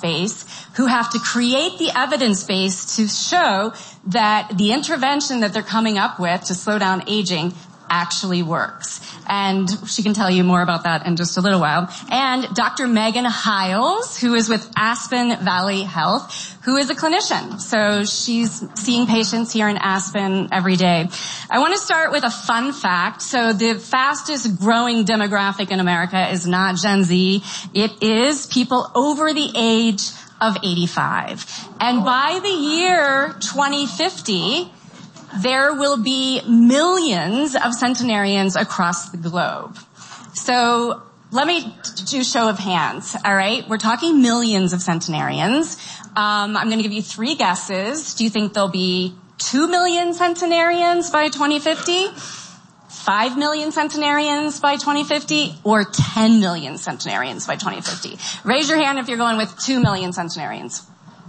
space who have to create the evidence base to show that the intervention that they're coming up with to slow down aging actually works. And she can tell you more about that in just a little while. And Dr. Megan Hiles, who is with Aspen Valley Health, who is a clinician. So she's seeing patients here in Aspen every day. I want to start with a fun fact. So the fastest growing demographic in America is not Gen Z. It is people over the age of 85. And by the year 2050, there will be millions of centenarians across the globe. So let me do a show of hands, all right? We're talking millions of centenarians. I'm going to give you 3 guesses. Do you think there'll be 2 million centenarians by 2050, 5 million centenarians by 2050, or 10 million centenarians by 2050? Raise your hand if you're going with 2 million centenarians.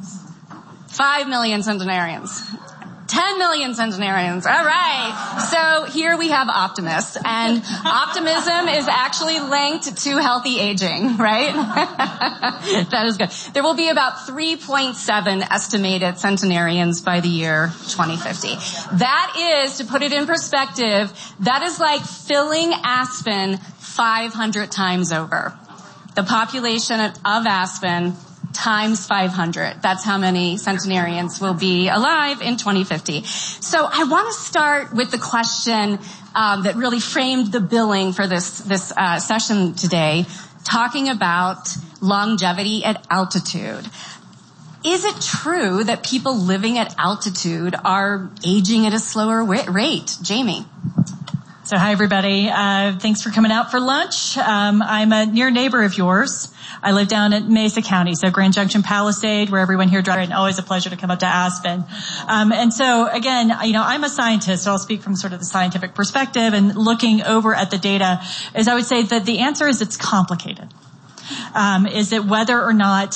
5 million centenarians. 10 million centenarians. All right. So here we have optimists, and optimism is actually linked to healthy aging, right? That is good. There will be about 3.7 estimated centenarians by the year 2050. That is, to put it in perspective, that is like filling Aspen 500 times over. The population of Aspen times 500. That's how many centenarians will be alive in 2050. So I want to start with the question that really framed the billing for this session today, talking about longevity at altitude. Is it true that people living at altitude are aging at a slower rate? Jamie. So hi, everybody. Thanks for coming out for lunch. I'm a near neighbor of yours. I live down at Mesa County, so Grand Junction Palisade, where everyone here drives, and always a pleasure to come up to Aspen. And so again, I'm a scientist, so I'll speak from sort of the scientific perspective, and looking over at the data is I would say that the answer is it's complicated. Is it whether or not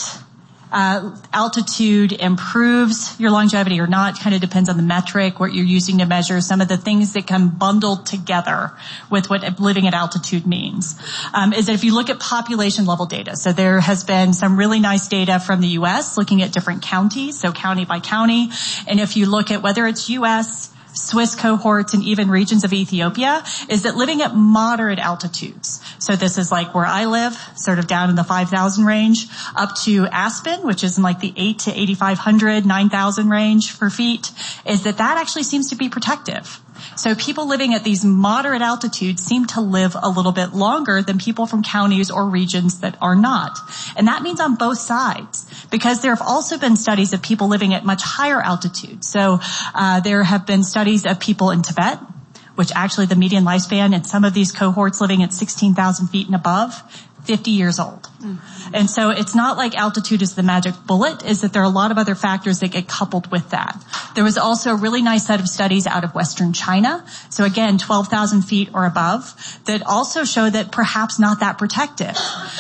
altitude improves your longevity or not kind of depends on the metric, what you're using to measure, some of the things that come bundled together with what living at altitude means. Is that if you look at population level data, so there has been some really nice data from the U.S. looking at different counties, so county by county, and if you look at whether it's U.S., Swiss cohorts, and even regions of Ethiopia, is that living at moderate altitudes. So this is like where I live, sort of down in the 5,000 range, up to Aspen, which is in like the 8 to 8,500, 9,000 range for feet, is that actually seems to be protective. So people living at these moderate altitudes seem to live a little bit longer than people from counties or regions that are not. And that means on both sides, because there have also been studies of people living at much higher altitudes. So there have been studies of people in Tibet, which actually the median lifespan in some of these cohorts living at 16,000 feet and above, 50 years old. And so it's not like altitude is the magic bullet, is that there are a lot of other factors that get coupled with that. There was also a really nice set of studies out of Western China. So again, 12,000 feet or above that also show that perhaps not that protective.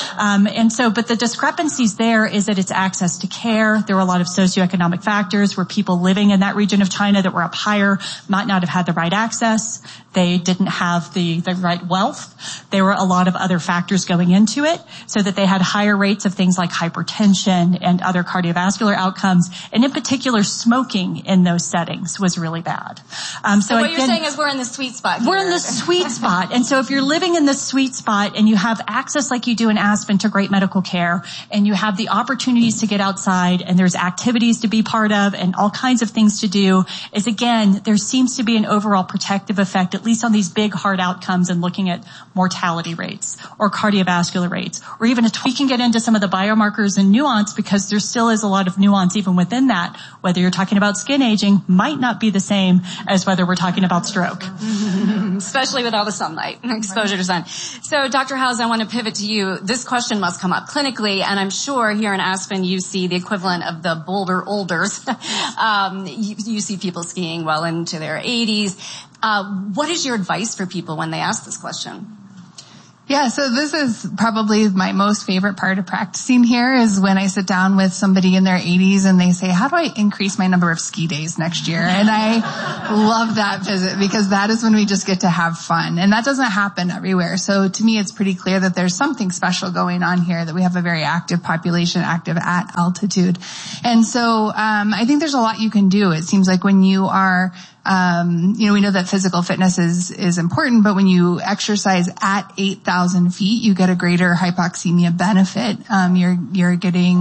But the discrepancies there is that it's access to care. There were a lot of socioeconomic factors where people living in that region of China that were up higher might not have had the right access. They didn't have the right wealth. There were a lot of other factors going into it so that they had higher rates of things like hypertension and other cardiovascular outcomes. And in particular, smoking in those settings was really bad. So what you're saying is we're in the sweet spot here. We're in the sweet spot. And so if you're living in the sweet spot and you have access like you do in Aspen to great medical care, and you have the opportunities to get outside, and there's activities to be part of and all kinds of things to do, is again, there seems to be an overall protective effect, at least on these big hard outcomes and looking at mortality rates or cardiovascular rates, or even we can get into some of the biomarkers and nuance, because there still is a lot of nuance even within that. Whether you're talking about skin aging might not be the same as whether we're talking about stroke. Especially with all the sunlight and exposure to sun. So Dr. Hiles, I want to pivot to you. This question must come up clinically, and I'm sure here in Aspen you see the equivalent of the Boulder Olders. You see people skiing well into their 80s. What is your advice for people when they ask this question? Yeah, so this is probably my most favorite part of practicing here is when I sit down with somebody in their 80s and they say, how do I increase my number of ski days next year? And I love that visit because that is when we just get to have fun. And that doesn't happen everywhere. So to me, it's pretty clear that there's something special going on here, that we have a very active population, active at altitude. And so I think there's a lot you can do. It seems like when you are we know that physical fitness is important, but when you exercise at 8,000 feet, you get a greater hypoxemia benefit. You're getting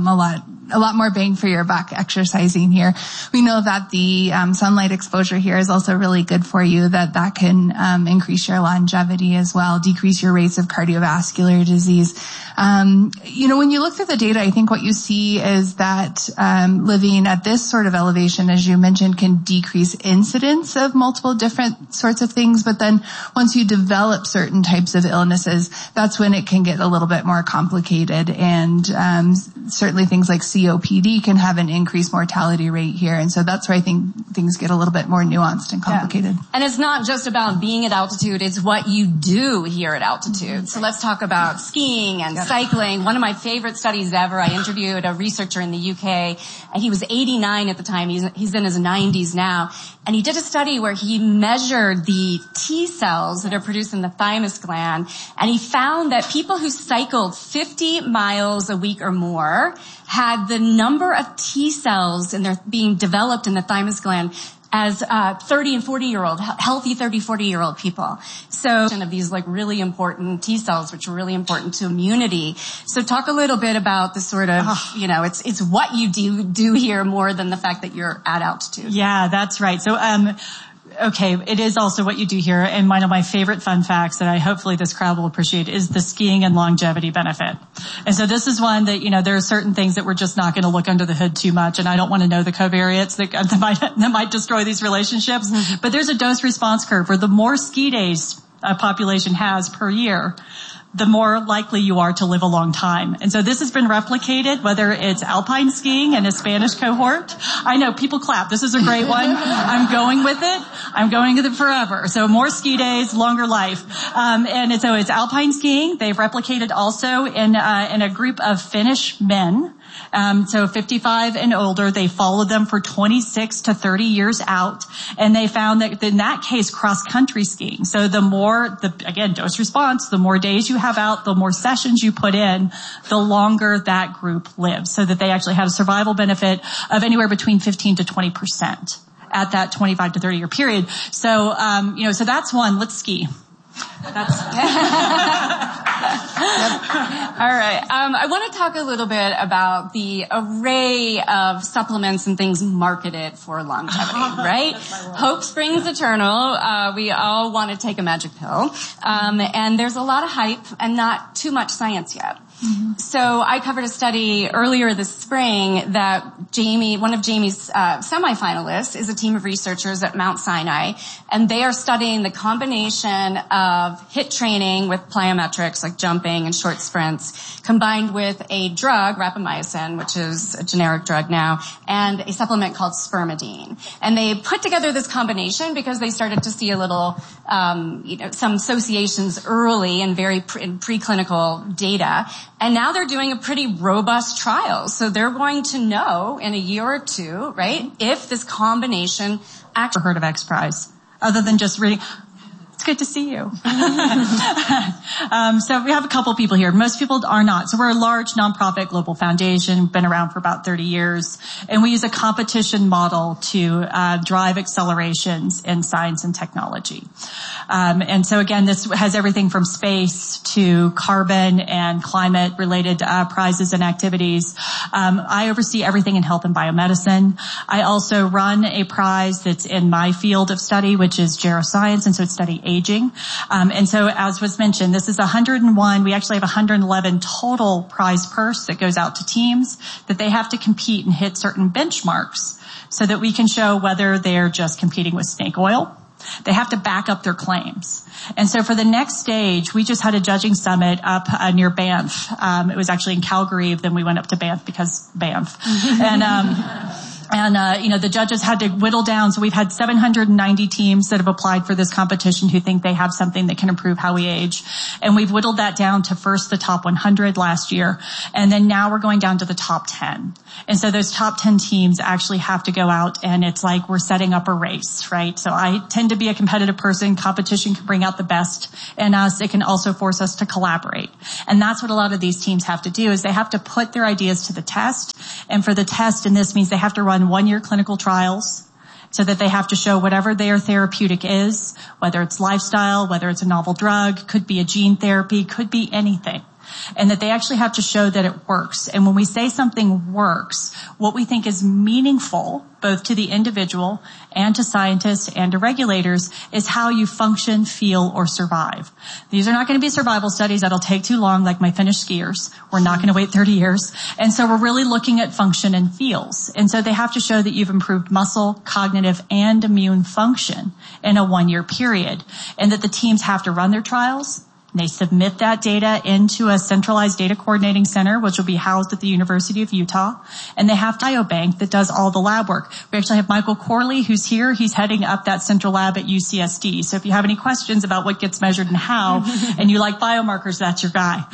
a lot more bang for your buck exercising here. We know that the sunlight exposure here is also really good for you, that can increase your longevity as well, decrease your rates of cardiovascular disease. When you look through the data, I think what you see is that living at this sort of elevation, as you mentioned, can decrease incidence of multiple different sorts of things. But then once you develop certain types of illnesses, that's when it can get a little bit more complicated. And certainly things like COPD can have an increased mortality rate here. And so that's where I think things get a little bit more nuanced and complicated. Yeah. And it's not just about being at altitude, it's what you do here at altitude. So let's talk about skiing and cycling. One of my favorite studies ever, I interviewed a researcher in the UK, and he was 89 at the time. He's in his 90s now. And he did a study where he measured the T cells that are produced in the thymus gland, and he found that people who cycled 50 miles a week or more had the number of T cells and they're being developed in the thymus gland as 30 and 40-year-old, healthy 30, 40-year-old people. So of these like really important T cells, which are really important to immunity. So talk a little bit about the sort of, it's what you do here more than the fact that you're at altitude. Yeah, that's right. So, okay, it is also what you do here, and one of my favorite fun facts that hopefully this crowd will appreciate is the skiing and longevity benefit. And so this is one that, there are certain things that we're just not going to look under the hood too much, and I don't want to know the covariates that might destroy these relationships. Mm-hmm. But there's a dose response curve where the more ski days a population has per year, the more likely you are to live a long time. And so this has been replicated, whether it's alpine skiing in a Spanish cohort. I know, people clap. This is a great one. I'm going with it. I'm going with it forever. So more ski days, longer life. And so it's alpine skiing. They've replicated also in a group of Finnish men. So 55 and older, they followed them for 26 to 30 years out, and they found that in that case, cross-country skiing. So again, dose response, the more days you have out, the more sessions you put in, the longer that group lives, so that they actually have a survival benefit of anywhere between 15 to 20% at that 25 to 30 year period. So, so that's one. Let's ski. That's All right. I want to talk a little bit about the array of supplements and things marketed for longevity, right? Hope springs eternal. We all want to take a magic pill. And there's a lot of hype and not too much science yet. Mm-hmm. So I covered a study earlier this spring that one of Jamie's semifinalists is a team of researchers at Mount Sinai, and they are studying the combination of HIIT training with plyometrics like jumping and short sprints combined with a drug, rapamycin, which is a generic drug now, and a supplement called spermidine. And they put together this combination because they started to see a little, some associations early and in preclinical data. And now they're doing a pretty robust trial. So they're going to know in a year or two, right, if this combination actually... Heard of XPRIZE, other than just reading... It's good to see you. So we have a couple people here. Most people are not. So we're a large nonprofit global foundation, been around for about 30 years, and we use a competition model to drive accelerations in science and technology. And so again, this has everything from space to carbon and climate related prizes and activities. I oversee everything in health and biomedicine. I also run a prize that's in my field of study, which is geroscience, and so it's study aging. And so as was mentioned, this is 101. We actually have 111 total prize purse that goes out to teams that they have to compete and hit certain benchmarks so that we can show whether they're just competing with snake oil. They have to back up their claims. And so for the next stage, we just had a judging summit up near Banff. It was actually in Calgary, then we went up to Banff because Banff. And, the judges had to whittle down. So we've had 790 teams that have applied for this competition who think they have something that can improve how we age. And we've whittled that down to first the top 100 last year. And then now we're going down to the top 10. And so those top 10 teams actually have to go out, and it's like we're setting up a race, right? So I tend to be a competitive person. Competition can bring out the best in us. It can also force us to collaborate. And that's what a lot of these teams have to do, is they have to put their ideas to the test. And for the test, and this means they have to run 1-year clinical trials so that they have to show whatever their therapeutic is, whether it's lifestyle, whether it's a novel drug, could be a gene therapy, could be anything. And that they actually have to show that it works. And when we say something works, what we think is meaningful, both to the individual and to scientists and to regulators, is how you function, feel, or survive. These are not going to be survival studies. That'll take too long, like my Finnish skiers. We're not going to wait 30 years. And so we're really looking at function and feels. And so they have to show that you've improved muscle, cognitive, and immune function in a 1-year period. And that the teams have to run their trials. They submit that data into a centralized data coordinating center, which will be housed at the University of Utah. And they have biobank that does all the lab work. We actually have Michael Corley, who's here. He's heading up that central lab at UCSD. So if you have any questions about what gets measured and how, and you like biomarkers, that's your guy.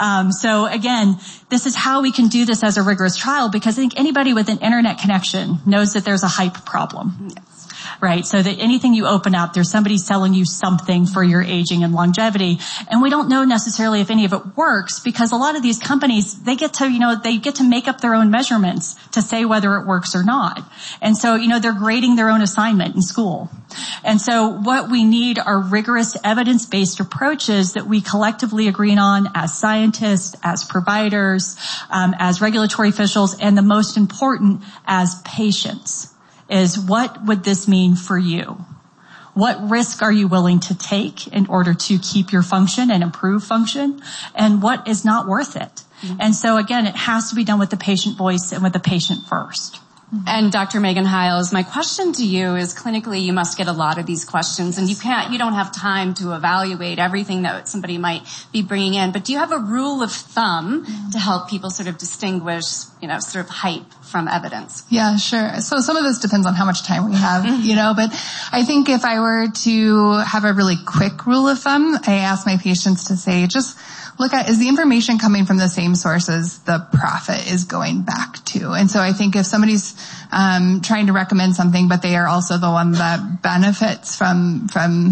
So again, this is how we can do this as a rigorous trial, because I think anybody with an internet connection knows that there's a hype problem. Yes. Right? So that anything you open up, there's somebody selling you something for your aging and longevity. And we don't know necessarily if any of it works, because a lot of these companies, they get to make up their own measurements to say whether it works or not. And so, they're grading their own assignment in school. And so what we need are rigorous evidence-based approaches that we collectively agree on as scientists, as providers, as regulatory officials, and the most important, as patients. Is what would this mean for you? What risk are you willing to take in order to keep your function and improve function? And what is not worth it? Mm-hmm. And so again, it has to be done with the patient voice and with the patient first. And Dr. Megan Hiles, my question to you is, clinically, you must get a lot of these questions, and you don't have time to evaluate everything that somebody might be bringing in. But do you have a rule of thumb to help people sort of distinguish, sort of hype from evidence? Yeah, sure. So some of this depends on how much time we have, but I think if I were to have a really quick rule of thumb, I ask my patients to say, just look at, is the information coming from the same sources the profit is going back to? And so I think if somebody's trying to recommend something, but they are also the one that benefits from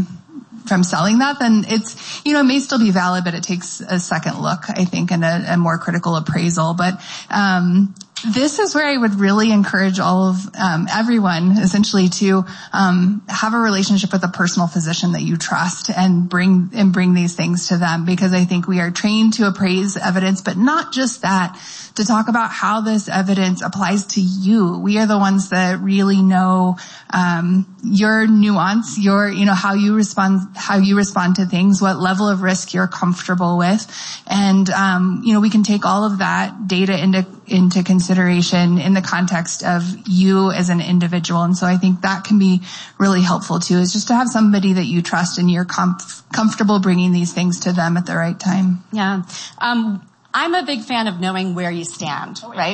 selling that, then it's, it may still be valid, but it takes a second look, I think, and a more critical appraisal. But this is where I would really encourage all of everyone essentially to have a relationship with a personal physician that you trust and bring these things to them, because I think we are trained to appraise evidence, but not just that, to talk about how this evidence applies to you. We are the ones that really know your nuance, your how you respond to things, what level of risk you're comfortable with, and we can take all of that data into consideration in the context of you as an individual. And so I think that can be really helpful too, is just to have somebody that you trust and you're comfortable bringing these things to them at the right time. Yeah. I'm a big fan of knowing where you stand, right?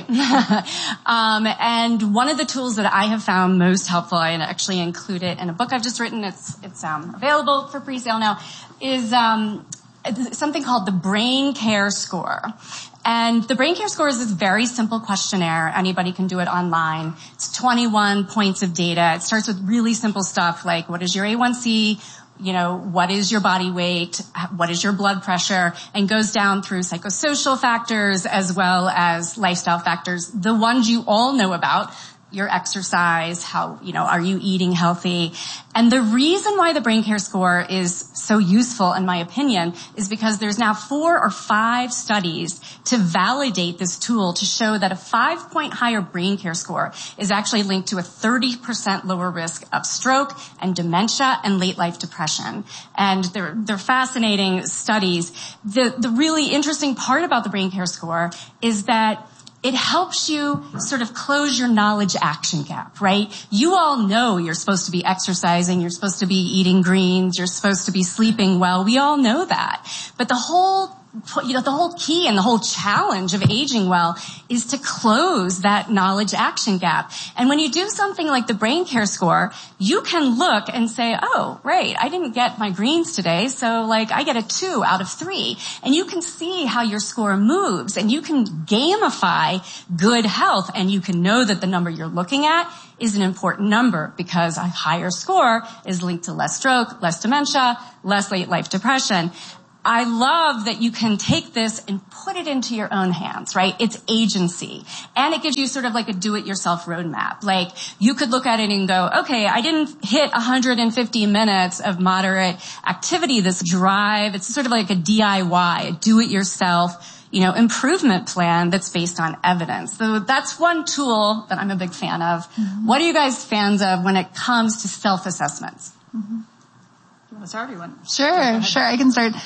And one of the tools that I have found most helpful, I actually include it in a book I've just written, it's available for pre-sale now, is something called the Brain Care Score. And the Brain Care Score is this very simple questionnaire. Anybody can do it online. It's 21 points of data. It starts with really simple stuff like, what is your A1C? What is your body weight? What is your blood pressure? And goes down through psychosocial factors as well as lifestyle factors. The ones you all know about, your exercise, how, are you eating healthy? And the reason why the Brain Care Score is so useful, in my opinion, is because there's now 4 or 5 studies to validate this tool to show that a 5-point higher Brain Care Score is actually linked to a 30% lower risk of stroke and dementia and late life depression. And they're fascinating studies. The really interesting part about the Brain Care Score is that it helps you sort of close your knowledge action gap, right? You all know you're supposed to be exercising, you're supposed to be eating greens, you're supposed to be sleeping well. We all know that. But the whole the whole key and the whole challenge of aging well is to close that knowledge action gap. And when you do something like the Brain Care Score, you can look and say, oh, right, I didn't get my greens today, so like I get a 2 out of 3. And you can see how your score moves, and you can gamify good health, and you can know that the number you're looking at is an important number because a higher score is linked to less stroke, less dementia, less late life depression. I love that you can take this and put it into your own hands, right? It's agency. And it gives you sort of like a do-it-yourself roadmap. Like, you could look at it and go, okay, I didn't hit 150 minutes of moderate activity, this drive. It's sort of like a DIY, a do-it-yourself, improvement plan that's based on evidence. So that's one tool that I'm a big fan of. Mm-hmm. What are you guys fans of when it comes to self-assessments? Mm-hmm. Sure, I can start.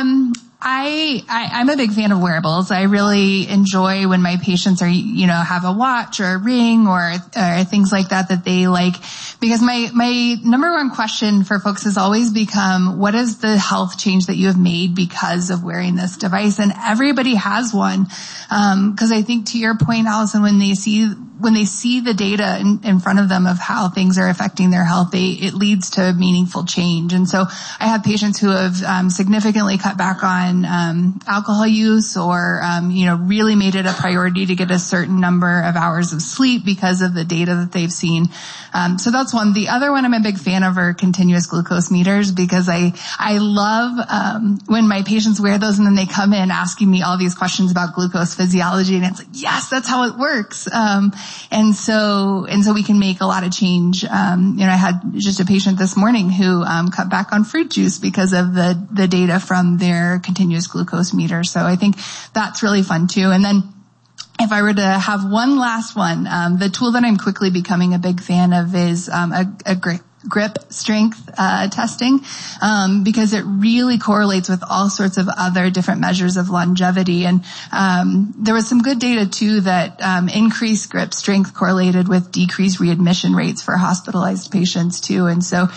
I'm a big fan of wearables. I really enjoy when my patients are, have a watch or a ring or things like that they like, because my number one question for folks has always become, what is the health change that you have made because of wearing this device? And everybody has one. Cause I think, to your point, Allison, when they see the data in front of them of how things are affecting their health, it leads to meaningful change. And so I have patients who have significantly cut back on alcohol use, or really made it a priority to get a certain number of hours of sleep because of the data that they've seen. So that's one. The other one I'm a big fan of are continuous glucose meters, because I love when my patients wear those and then they come in asking me all these questions about glucose physiology, and it's like, yes, that's how it works. And so we can make a lot of change. I had just a patient this morning who cut back on fruit juice because of the data from their continuous glucose meter. So I think that's really fun too. And then if I were to have one last one, the tool that I'm quickly becoming a big fan of is a grip strength testing, because it really correlates with all sorts of other different measures of longevity. And there was some good data too that increased grip strength correlated with decreased readmission rates for hospitalized patients too. And so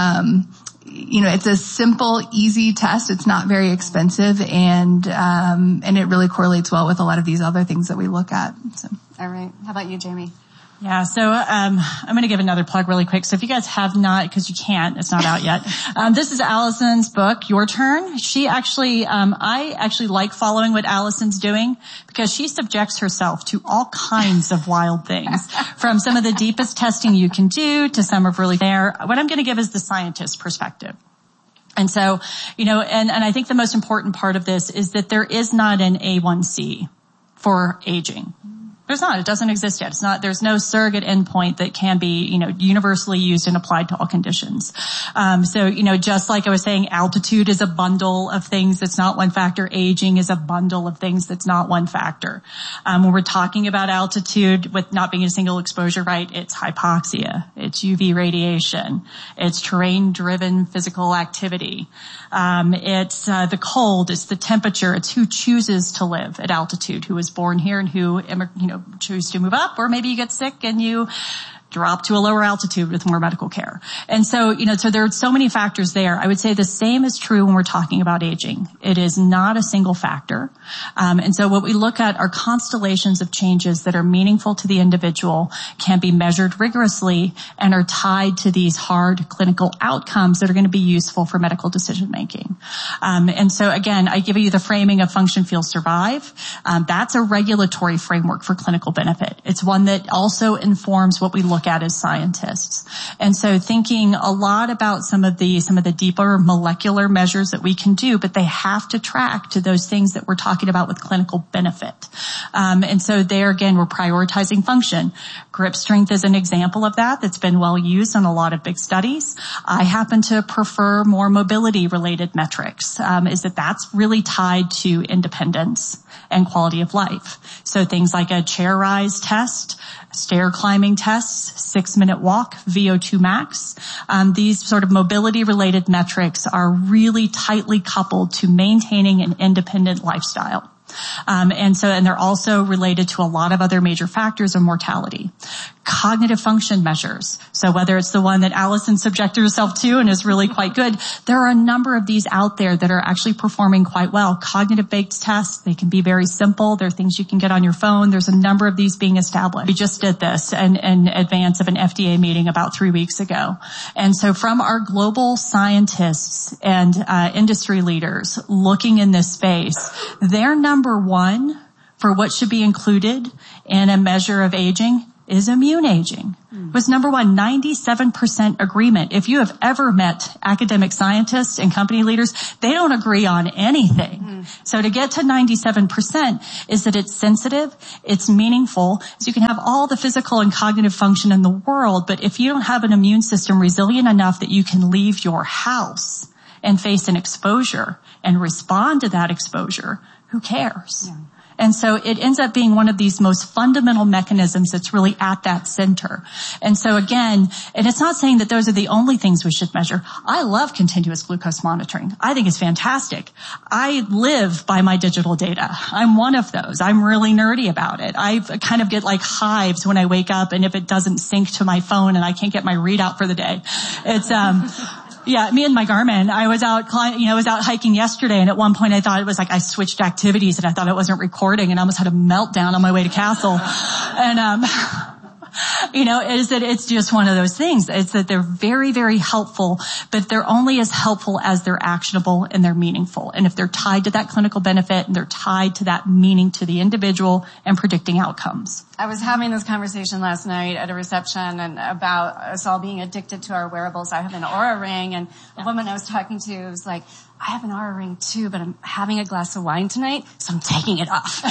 it's a simple, easy test. It's not very expensive, and it really correlates well with a lot of these other things that we look at. So. All right. How about you, Jamie? Yeah, so I'm going to give another plug really quick. So if you guys have not, because you can't, it's not out yet. This is Allison's book, Your Turn. She actually, I actually like following what Allison's doing, because she subjects herself to all kinds of wild things, from some of the deepest testing you can do to some of really there. What I'm going to give is the scientist perspective. And so, and I think the most important part of this is that there is not an A1C for aging. There's not. It doesn't exist yet. There's no surrogate endpoint that can be, universally used and applied to all conditions. So, just like I was saying, altitude is a bundle of things that's not one factor. Aging is a bundle of things that's not one factor. When we're talking about altitude with not being a single exposure, right, it's hypoxia, it's UV radiation, it's terrain-driven physical activity. It's the cold, it's the temperature, it's who chooses to live at altitude, who was born here and who, choose to move up, or maybe you get sick and you drop to a lower altitude with more medical care. And so, so there are so many factors there. I would say the same is true when we're talking about aging. It is not a single factor. And so what we look at are constellations of changes that are meaningful to the individual, can be measured rigorously, and are tied to these hard clinical outcomes that are going to be useful for medical decision making. And so again, I give you the framing of function, feel, survive. That's a regulatory framework for clinical benefit. It's one that also informs what we look at as scientists. And so thinking a lot about some of the deeper molecular measures that we can do, but they have to track to those things that we're talking about with clinical benefit. And so there again, we're prioritizing function. Grip strength is an example of that that's been well used in a lot of big studies. I happen to prefer more mobility related metrics, is that's really tied to independence and quality of life. So things like a chair rise test, stair climbing tests, 6-minute walk, VO2 max. These sort of mobility related metrics are really tightly coupled to maintaining an independent lifestyle. And they're also related to a lot of other major factors of mortality. Cognitive function measures. So whether it's the one that Allison subjected herself to and is really quite good, there are a number of these out there that are actually performing quite well. Cognitive-based tests, they can be very simple. They're things you can get on your phone. There's a number of these being established. We just did this in advance of an FDA meeting about 3 weeks ago. And so from our global scientists and industry leaders looking in this space, they're number one for what should be included in a measure of aging is immune aging. Was number one, 97% agreement. If you have ever met academic scientists and company leaders, they don't agree on anything. So to get to 97% is that it's sensitive, it's meaningful, so you can have all the physical and cognitive function in the world, but if you don't have an immune system resilient enough that you can leave your house and face an exposure and respond to that exposure, who cares? Yeah. And so it ends up being one of these most fundamental mechanisms that's really at that center. And so again, and it's not saying that those are the only things we should measure. I love continuous glucose monitoring. I think it's fantastic. I live by my digital data. I'm one of those. I'm really nerdy about it. I kind of get like hives when I wake up, and if it doesn't sync to my phone and I can't get my readout for the day, it's, yeah, me and my Garmin, I was out hiking yesterday, and at one point I thought it was like I switched activities and I thought it wasn't recording, and I almost had a meltdown on my way to Castle. And, it's just one of those things. It's that they're very, very helpful, but they're only as helpful as they're actionable and they're meaningful. And if they're tied to that clinical benefit and they're tied to that meaning to the individual and predicting outcomes. I was having this conversation last night at a reception and about us all being addicted to our wearables. I have an Oura Ring, and a woman I was talking to was like, I have an Oura Ring too, but I'm having a glass of wine tonight, so I'm taking it off.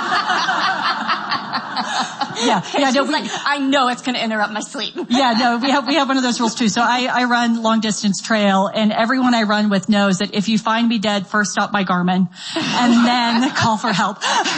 I know it's going to interrupt my sleep. We have one of those rules too. So I run long distance trail, and everyone I run with knows that if you find me dead, first stop my Garmin and then call for help.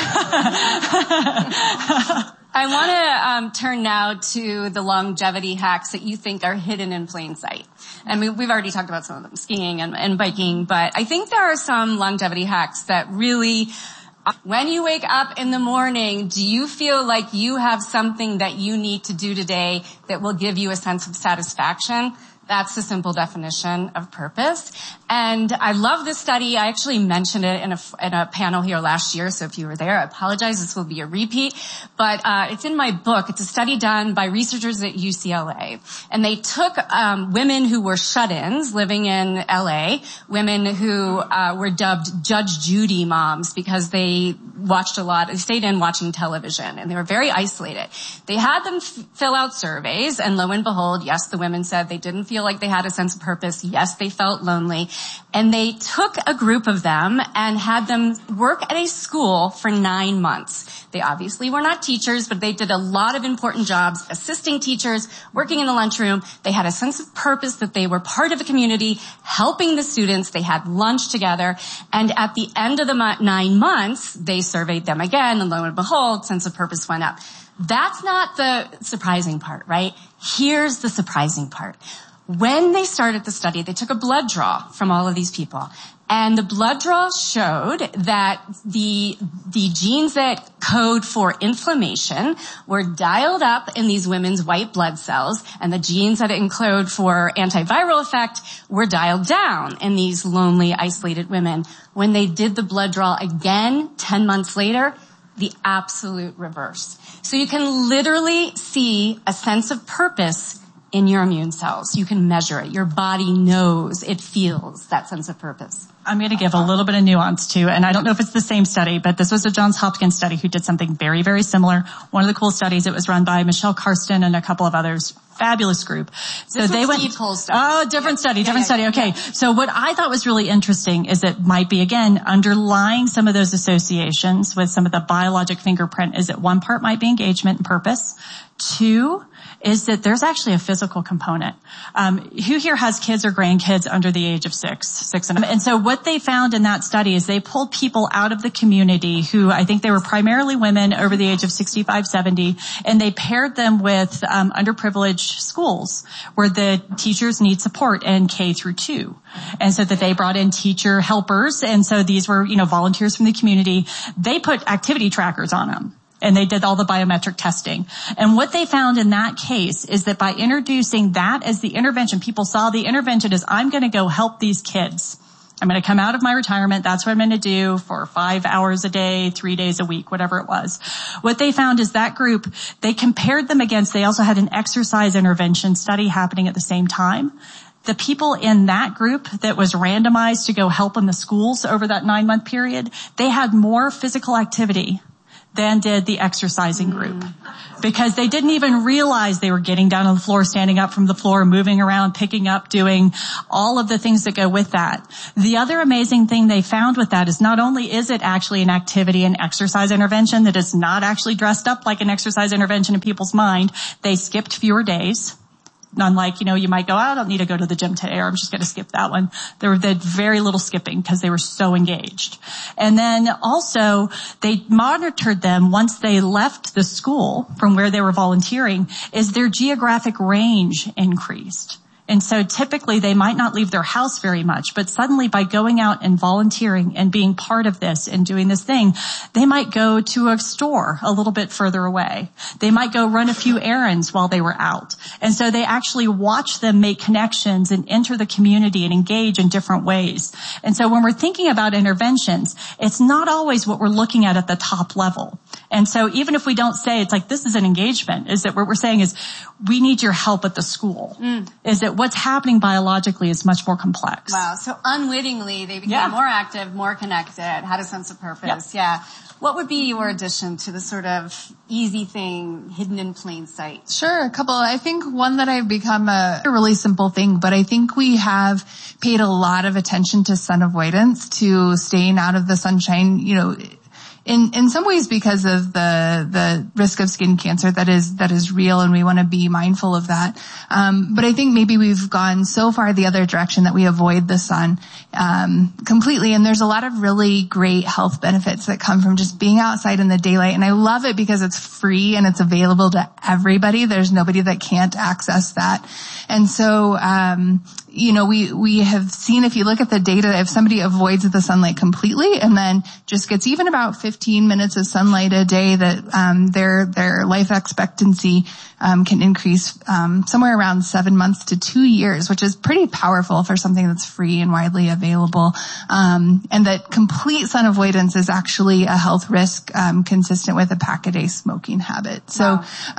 I want to turn now to the longevity hacks that you think are hidden in plain sight. And we've already talked about some of them, skiing and biking, but I think there are some longevity hacks that really, when you wake up in the morning, do you feel like you have something that you need to do today that will give you a sense of satisfaction? That's the simple definition of purpose. And I love this study. I actually mentioned it in a panel here last year, so if you were there, I apologize. This will be a repeat. But it's in my book. It's a study done by researchers at UCLA. And they took women who were shut-ins living in LA, women who were dubbed Judge Judy moms because they watched a lot. They stayed in watching television, and they were very isolated. They had them fill out surveys, and lo and behold, yes, the women said they didn't feel like they had a sense of purpose. Yes, they felt lonely. And they took a group of them and had them work at a school for 9 months. They obviously were not teachers, but they did a lot of important jobs, assisting teachers, working in the lunchroom. They had a sense of purpose that they were part of a community, helping the students. They had lunch together. And at the end of the 9 months, they surveyed them again, and lo and behold, sense of purpose went up. That's not the surprising part, right? Here's the surprising part. When they started the study, they took a blood draw from all of these people. And the blood draw showed that the genes that code for inflammation were dialed up in these women's white blood cells, and the genes that encode for antiviral effect were dialed down in these lonely, isolated women. When they did the blood draw again 10 months later, the absolute reverse. So you can literally see a sense of purpose in your immune cells. You can measure it. Your body knows, it feels that sense of purpose. I'm going to give a little bit of nuance too, and I don't know if it's the same study, but this was a Johns Hopkins study who did something very, very similar. One of the cool studies, it was run by Michelle Karsten and a couple of others. Fabulous group. So they went. Steve Hull's study. Oh, different study. Okay. Yeah. So what I thought was really interesting is it might be, again, underlying some of those associations with some of the biologic fingerprint is that one part might be engagement and purpose. Two is that there's actually a physical component. Who here has kids or grandkids under the age of six and so what they found in that study is they pulled people out of the community who I think they were primarily women over the age of 65, 70, and they paired them with underprivileged disadvantaged schools where the teachers need support in K through 2. And so that they brought in teacher helpers. And so these were, volunteers from the community. They put activity trackers on them. And they did all the biometric testing. And what they found in that case is that by introducing that as the intervention, people saw the intervention as, I'm going to go help these kids. I'm going to come out of my retirement. That's what I'm going to do for 5 hours a day, 3 days a week, whatever it was. What they found is that group, they compared them against, they also had an exercise intervention study happening at the same time. The people in that group that was randomized to go help in the schools over that 9-month period, they had more physical activity than did the exercising group, because they didn't even realize they were getting down on the floor, standing up from the floor, moving around, picking up, doing all of the things that go with that. The other amazing thing they found with that is not only is it actually an activity and exercise intervention that is not actually dressed up like an exercise intervention in people's mind, they skipped fewer days. Unlike, you might go, I don't need to go to the gym today, or I'm just going to skip that one. There did very little skipping because they were so engaged. And then also they monitored them once they left the school from where they were volunteering, is their geographic range increased. And so typically they might not leave their house very much, but suddenly by going out and volunteering and being part of this and doing this thing, they might go to a store a little bit further away. They might go run a few errands while they were out. And so they actually watch them make connections and enter the community and engage in different ways. And so when we're thinking about interventions, it's not always what we're looking at the top level. And so even if we don't say it's like, this is an engagement, is that what we're saying is we need your help at the school. Is that what's happening biologically is much more complex. Wow. So unwittingly, they became more active, more connected, had a sense of purpose. Yeah. What would be your addition to the sort of easy thing hidden in plain sight? Sure, a couple. I think one that I've become a really simple thing, but I think we have paid a lot of attention to sun avoidance, to staying out of the sunshine, in some ways because of the risk of skin cancer that is real, and we want to be mindful of that. But I think maybe we've gone so far the other direction that we avoid the sun completely. And there's a lot of really great health benefits that come from just being outside in the daylight. And I love it because it's free and it's available to everybody. There's nobody that can't access that. And so we have seen, if you look at the data, if somebody avoids the sunlight completely and then just gets even about 15 minutes of sunlight a day, that their life expectancy can increase somewhere around 7 months to 2 years, which is pretty powerful for something that's free and widely available. And that complete sun avoidance is actually a health risk consistent with a pack-a-day smoking habit. So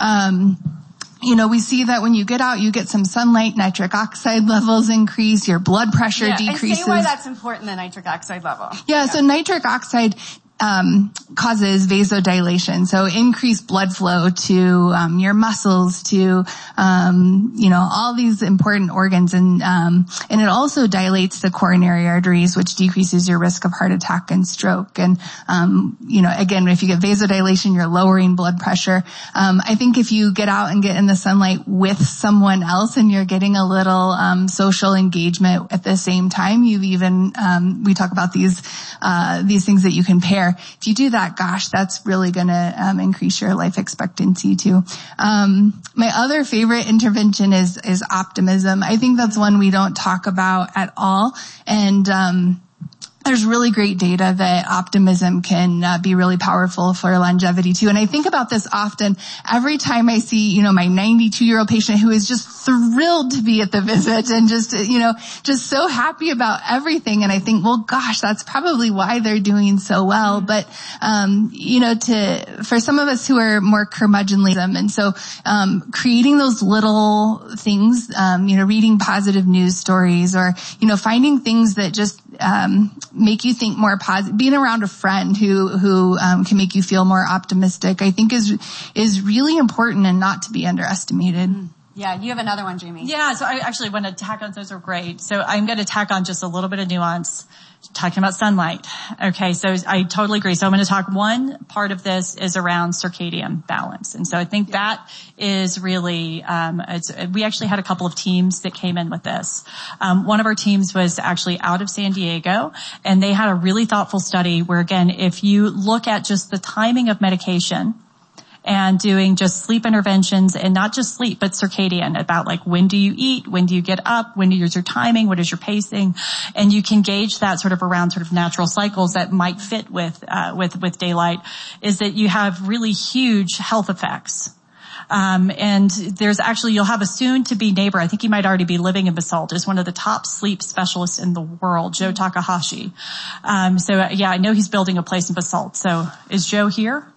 we see that when you get out, you get some sunlight, nitric oxide levels increase, your blood pressure decreases. And say why that's important, the nitric oxide level. So nitric oxide causes vasodilation, so increased blood flow to your muscles, to all these important organs, and it also dilates the coronary arteries, which decreases your risk of heart attack and stroke. And again, if you get vasodilation, you're lowering blood pressure. I think if you get out and get in the sunlight with someone else and you're getting a little social engagement at the same time, you've even we talk about these things that you can pair. If you do that, gosh, that's really going to increase your life expectancy too. My other favorite intervention is optimism. I think that's one we don't talk about at all. And there's really great data that optimism can be really powerful for longevity too. And I think about this often every time I see, my 92-year-old patient who is just thrilled to be at the visit and just so happy about everything. And I think, well, gosh, that's probably why they're doing so well. But, for some of us who are more curmudgeonly, and so, creating those little things, reading positive news stories, or, finding things that just, make you think more positive, being around a friend who can make you feel more optimistic, I think is really important and not to be underestimated. Yeah, you have another one, Jamie. Yeah, so I actually want to tack on, those are great. So I'm going to tack on just a little bit of nuance, talking about sunlight. Okay, so I totally agree. So I'm going to talk, one part of this is around circadian balance. And so I think that is really, we actually had a couple of teams that came in with this. One of our teams was actually out of San Diego, and they had a really thoughtful study where, again, if you look at just the timing of medication and doing just sleep interventions, and not just sleep, but circadian, about like when do you eat, when do you get up, when is your timing, what is your pacing, and you can gauge that sort of around sort of natural cycles that might fit with daylight, is that you have really huge health effects. And there's actually, you'll have a soon-to-be neighbor. I think he might already be living in Basalt. Is one of the top sleep specialists in the world, Joe Takahashi. Yeah, I know he's building a place in Basalt. So is Joe here?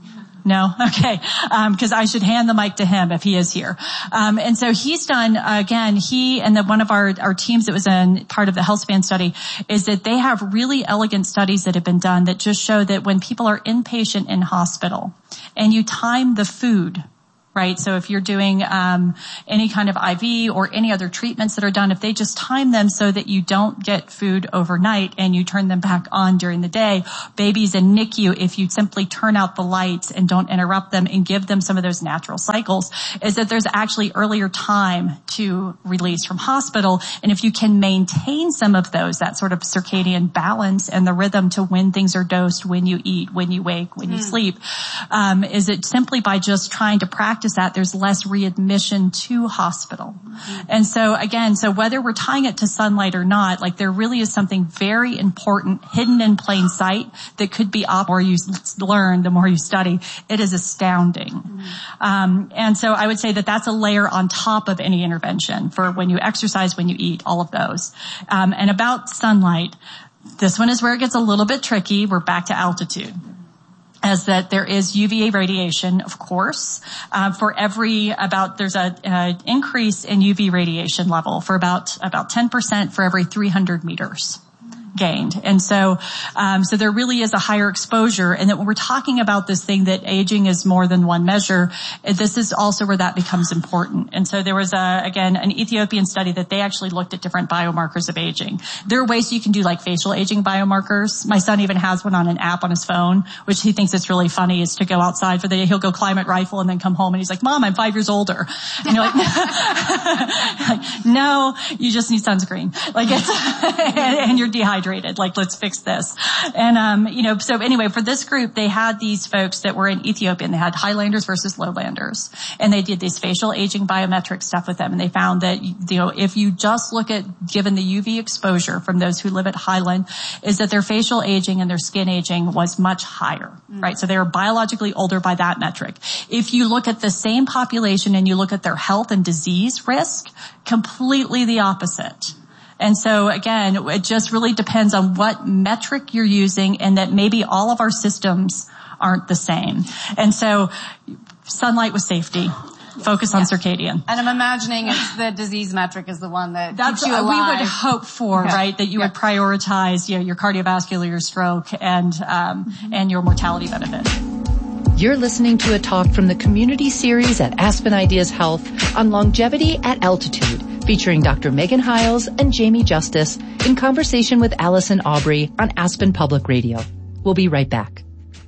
No? Okay. Cause I should hand the mic to him if he is here. And so he's done, again, he and one of our teams that was in part of the HealthSpan study is that they have really elegant studies that have been done that just show that when people are inpatient in hospital and you time the food, right? So if you're doing any kind of IV or any other treatments that are done, if they just time them so that you don't get food overnight and you turn them back on during the day, babies in NICU, if you simply turn out the lights and don't interrupt them and give them some of those natural cycles, is that there's actually earlier time to release from hospital. And if you can maintain some of those, that sort of circadian balance and the rhythm to when things are dosed, when you eat, when you wake, when you sleep, is it simply by just trying to practice that, there's less readmission to hospital. And so again, so whether we're tying it to sunlight or not, like there really is something very important hidden in plain sight that could be the more you learn, the more you study. It is astounding. And so I would say that that's a layer on top of any intervention for when you exercise, when you eat, all of those. And about sunlight, this one is where it gets a little bit tricky. We're back to altitude. As that there is UVA radiation, of course, for there's a increase in UV radiation level for about 10% for every 300 meters gained. And so there really is a higher exposure. And that when we're talking about this thing that aging is more than one measure, this is also where that becomes important. And so there was again, an Ethiopian study that they actually looked at different biomarkers of aging. There are ways you can do like facial aging biomarkers. My son even has one on an app on his phone, which he thinks it's really funny, is to go outside for the day. He'll go climate rifle and then come home and he's like, Mom, I'm 5 years older. And you're like, no, you just need sunscreen. Like it's, and you're dehydrated. Like, let's fix this. And, so anyway, for this group, they had these folks that were in Ethiopia, and they had highlanders versus lowlanders. And they did this facial aging biometric stuff with them. And they found that, if you just look at, given the UV exposure from those who live at highland, is that their facial aging and their skin aging was much higher, right? So they were biologically older by that metric. If you look at the same population and you look at their health and disease risk, completely the opposite. And so again, it just really depends on what metric you're using, and that maybe all of our systems aren't the same. And so sunlight with safety. Focus on circadian. And I'm imagining it's the disease metric is the one that keeps you alive. We would hope for, right, that you would prioritize, your cardiovascular, your stroke, and your mortality benefit. You're listening to a talk from the community series at Aspen Ideas Health on longevity at altitude, featuring Dr. Megan Hiles and Jamie Justice in conversation with Allison Aubrey on Aspen Public Radio. We'll be right back.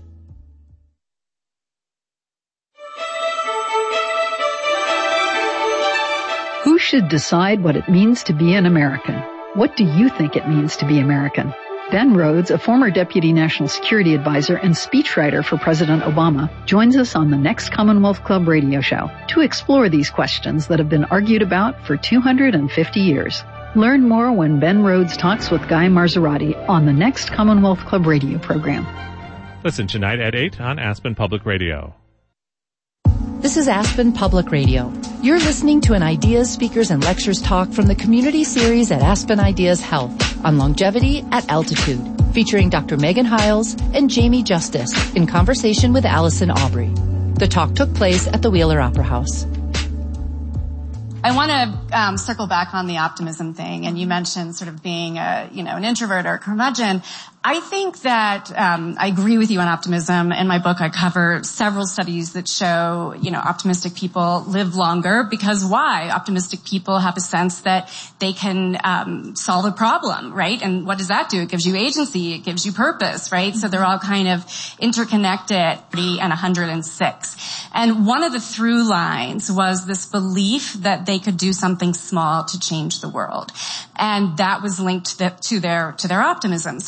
Who should decide what it means to be an American? What do you think it means to be American? Ben Rhodes, a former Deputy National Security Advisor and speechwriter for President Obama, joins us on the next Commonwealth Club radio show to explore these questions that have been argued about for 250 years. Learn more when Ben Rhodes talks with Guy Marzorati on the next Commonwealth Club radio program. Listen tonight at 8 on Aspen Public Radio. This is Aspen Public Radio. You're listening to an Ideas, Speakers, and Lectures talk from the community series at Aspen Ideas Health on longevity at altitude, featuring Dr. Megan Hiles and Jamie Justice in conversation with Allison Aubrey. The talk took place at the Wheeler Opera House. I want to circle back on the optimism thing, and you mentioned sort of being an introvert or a curmudgeon. I think that I agree with you on optimism. In my book, I cover several studies that show, optimistic people live longer. Because why? Optimistic people have a sense that they can solve a problem, right? And what does that do? It gives you agency. It gives you purpose, right? So they're all kind of interconnected. And 106. And one of the through lines was this belief that they could do something small to change the world. And that was linked to their optimism. So I'll give you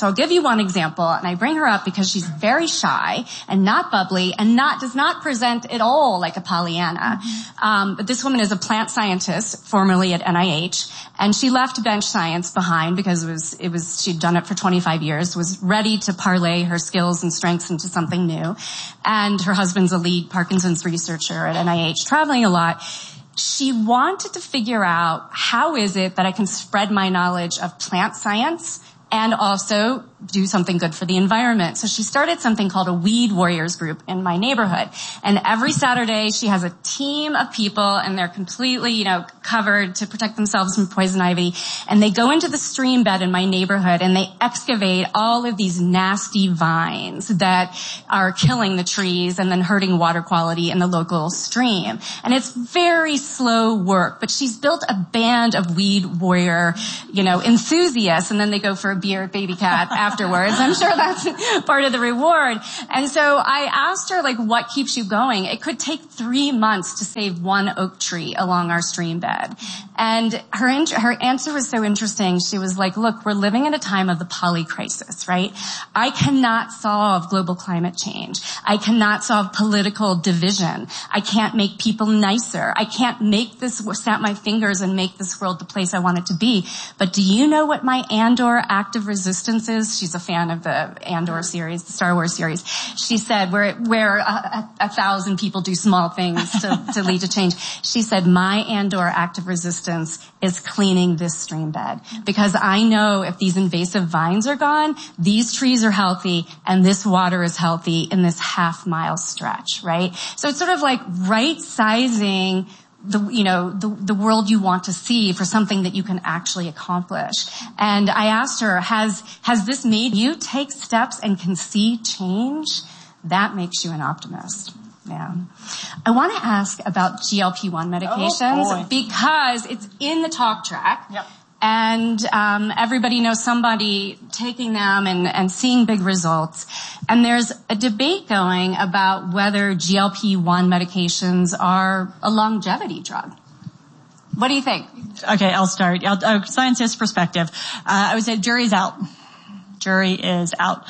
one example, and I bring her up because she's very shy and not bubbly and does not present at all like a Pollyanna. But this woman is a plant scientist, formerly at NIH, and she left bench science behind because she'd done it for 25 years, was ready to parlay her skills and strengths into something new. And her husband's a lead Parkinson's researcher at NIH, traveling a lot. She wanted to figure out, how is it that I can spread my knowledge of plant science and also do something good for the environment? So she started something called a Weed Warriors group in my neighborhood. And every Saturday she has a team of people, and they're completely, covered to protect themselves from poison ivy. And they go into the stream bed in my neighborhood and they excavate all of these nasty vines that are killing the trees and then hurting water quality in the local stream. And it's very slow work, but she's built a band of Weed Warrior, enthusiasts, and then they go for a beer at Baby Cat afterwards. I'm sure that's part of the reward. And so I asked her, what keeps you going? It could take 3 months to save one oak tree along our stream bed. And her answer was so interesting. She was like, look, we're living in a time of the polycrisis, right? I cannot solve global climate change. I cannot solve political division. I can't make people nicer. I can't snap my fingers and make this world the place I want it to be. But do you know what my Andor active resistance is? She's a fan of the Andor series, the Star Wars series. She said, where 1,000 people do small things to lead to change. She said, my Andor active resistance is cleaning this stream bed, because I know if these invasive vines are gone, these trees are healthy and this water is healthy in this half-mile stretch, right? So it's sort of like right-sizing the world you want to see for something that you can actually accomplish. And I asked her, has this made you take steps and can see change? That makes you an optimist. Yeah. I want to ask about GLP-1 medications because it's in the talk track. Yep. And everybody knows somebody taking them and seeing big results. And there's a debate going about whether GLP-1 medications are a longevity drug. What do you think? Okay, I'll start. Scientist perspective. I would say jury's out. Jury is out.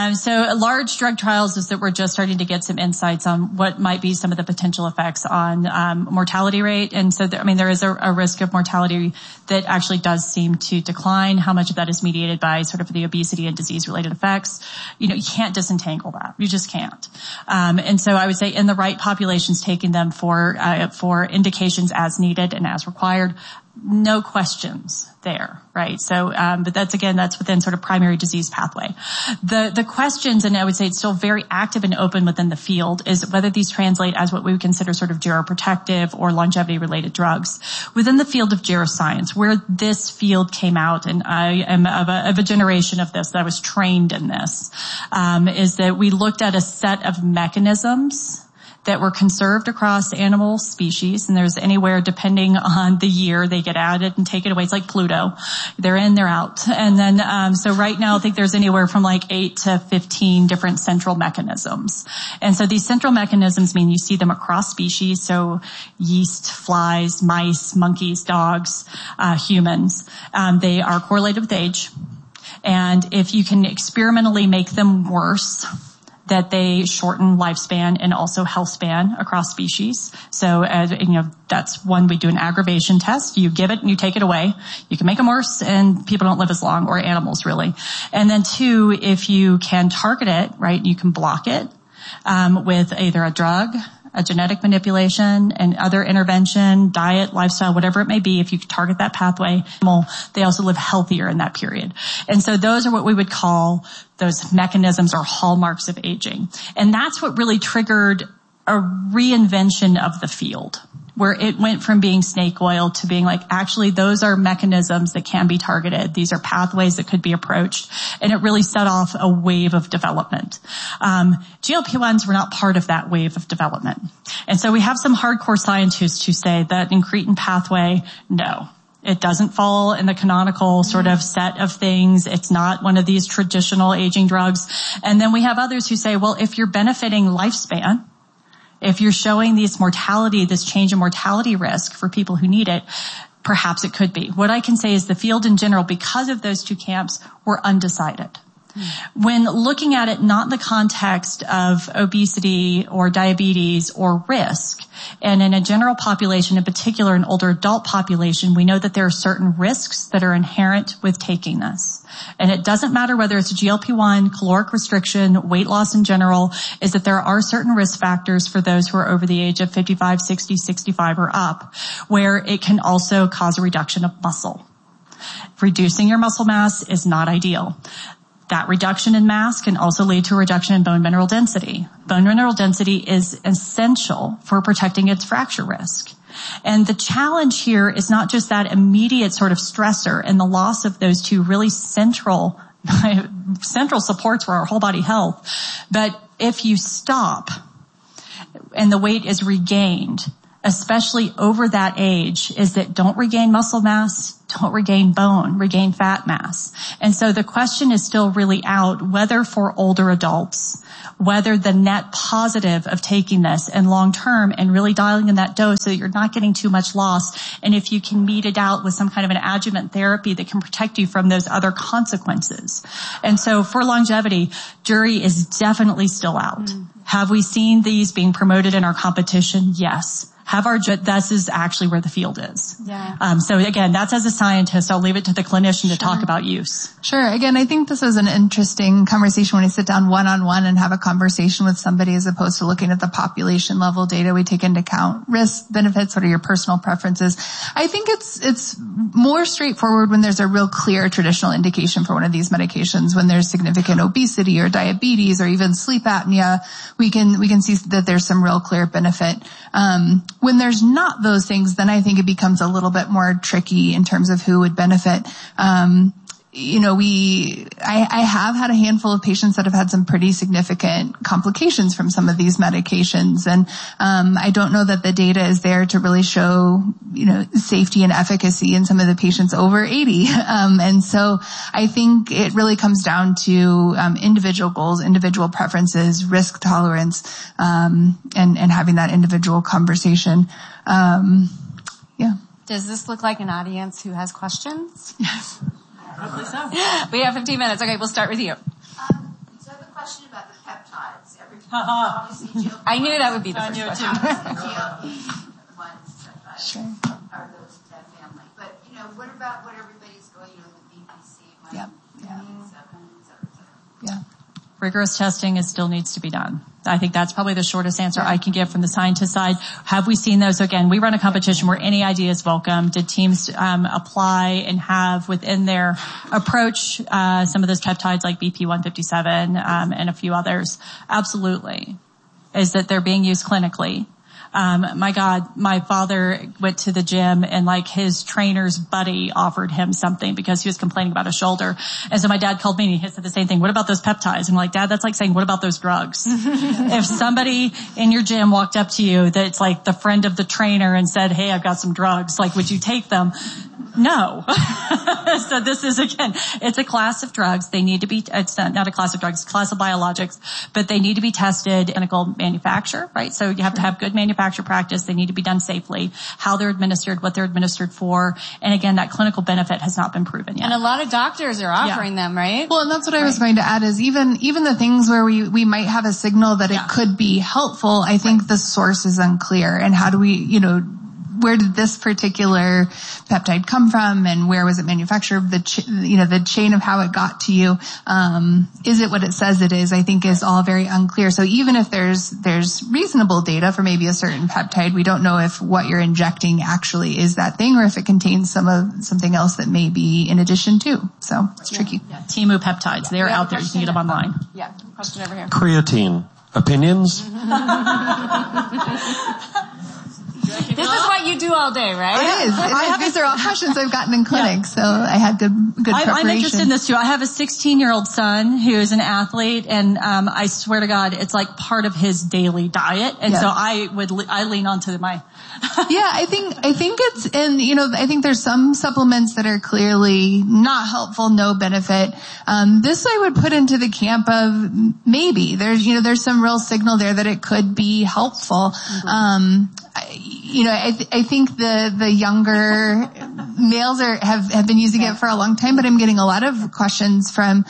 So large drug trials is that we're just starting to get some insights on what might be some of the potential effects on mortality rate. And so, there is a risk of mortality that actually does seem to decline. How much of that is mediated by sort of the obesity and disease-related effects? You can't disentangle that. You just can't. And so I would say in the right populations, taking them for indications as needed and as required, no questions there, right? So, but that's within sort of primary disease pathway. The questions, and I would say it's still very active and open within the field, is whether these translate as what we would consider sort of geroprotective or longevity-related drugs. Within the field of geroscience, where this field came out, and I am of a generation of this, that I was trained in this, is that we looked at a set of mechanisms that were conserved across animal species, and there's anywhere, depending on the year, they get added and taken away. It's like Pluto. They're in, they're out. And then, so right now I think there's anywhere from 8 to 15 different central mechanisms. And so these central mechanisms mean you see them across species, so yeast, flies, mice, monkeys, dogs, humans. They are correlated with age. And if you can experimentally make them worse, that they shorten lifespan and also health span across species. So, that's one, we do an aggravation test. You give it and you take it away. You can make them worse and people don't live as long, or animals really. And then 2, if you can target it, right, you can block it, with either a drug, a genetic manipulation, and other intervention, diet, lifestyle, whatever it may be. If you target that pathway, they also live healthier in that period. And so those are what we would call those mechanisms or hallmarks of aging. And that's what really triggered a reinvention of the field, where it went from being snake oil to being actually those are mechanisms that can be targeted. These are pathways that could be approached. And it really set off a wave of development. GLP-1s were not part of that wave of development. And so we have some hardcore scientists who say that incretin pathway, no. It doesn't fall in the canonical sort of set of things. It's not one of these traditional aging drugs. And then we have others who say, well, if you're benefiting lifespan, if you're showing this change in mortality risk for people who need it, perhaps it could be. What I can say is the field in general, because of those two camps, were undecided. When looking at it not in the context of obesity or diabetes or risk, and in a general population, in particular an older adult population, we know that there are certain risks that are inherent with taking this. And it doesn't matter whether it's a GLP-1, caloric restriction, weight loss in general, is that there are certain risk factors for those who are over the age of 55, 60, 65 or up, where it can also cause a reduction of muscle. Reducing your muscle mass is not ideal. That reduction in mass can also lead to a reduction in bone mineral density. Bone mineral density is essential for protecting its fracture risk. And the challenge here is not just that immediate sort of stressor and the loss of those two really central supports for our whole body health, but if you stop and the weight is regained, especially over that age, is that don't regain muscle mass, don't regain bone, regain fat mass. And so the question is still really out whether for older adults, whether the net positive of taking this and long term and really dialing in that dose so that you're not getting too much loss, and if you can meet it out with some kind of an adjuvant therapy that can protect you from those other consequences. And so for longevity, jury is definitely still out. Have we seen these being promoted in our competition? Yes. This is actually where the field is. Yeah. So again, that's as a scientist. I'll leave it to the clinician to talk about use. Sure. Again, I think this is an interesting conversation when I sit down one-on-one and have a conversation with somebody as opposed to looking at the population level data. We take into account risks, benefits, what are your personal preferences. I think it's more straightforward when there's a real clear traditional indication for one of these medications. When there's significant obesity or diabetes or even sleep apnea, we can see that there's some real clear benefit. When there's not those things, then I think it becomes a little bit more tricky in terms of who would benefit. I have had a handful of patients that have had some pretty significant complications from some of these medications. And, I don't know that the data is there to really show, safety and efficacy in some of the patients over 80. And so I think it really comes down to, individual goals, individual preferences, risk tolerance, and having that individual conversation. Yeah. Does this look like an audience who has questions? Yes. Hopefully so. We have 15 minutes. Okay, we'll start with you. So I have a question about the peptides. I knew that would be the first question. GLP-1 peptides Sure. are those that family. But, what about what everybody's going, the BPC, Yep. et cetera. Yeah. Rigorous testing still needs to be done. I think that's probably the shortest answer I can give from the scientist side. Have we seen those? So again, we run a competition where any idea is welcome. Did teams apply and have within their approach some of those peptides like BP157 and a few others? Absolutely. Is that they're being used clinically? My God, my father went to the gym and his trainer's buddy offered him something because he was complaining about his shoulder. And so my dad called me and he said the same thing. What about those peptides? I'm like, Dad, that's like saying, what about those drugs? If somebody in your gym walked up to you that's like the friend of the trainer and said, hey, I've got some drugs, would you take them? No. So this is, again, it's a class of drugs. They need to be, it's not a class of drugs, it's a class of biologics, but they need to be tested in clinical manufacture, right? So you have to have good manufacture practice. They need to be done safely, how they're administered, what they're administered for. And again, that clinical benefit has not been proven yet. And a lot of doctors are offering them, right? Well, and that's what I was going to add is even the things where we might have a signal that it could be helpful, I think the source is unclear. And how do we, where did this particular peptide come from and where was it manufactured? The chain of how it got to you. Is it what it says it is? I think is all very unclear. So even if there's reasonable data for maybe a certain peptide, we don't know if what you're injecting actually is that thing or if it contains something else that may be in addition to. So it's tricky. Yeah. Timu peptides. They're out there. You can get them online. Yeah. Question over here. Creatine. Opinions? This is what you do all day, right? It is. These are all questions I've gotten in clinic, so I had good preparation. I'm interested in this too. I have a 16-year-old son who is an athlete, and I swear to God, it's like part of his daily diet. And so I lean onto my. Yeah, I think it's, and I think there's some supplements that are clearly not helpful, no benefit. This I would put into the camp of maybe there's some real signal there that it could be helpful. I think the younger males have been using it for a long time, but I'm getting a lot of questions from,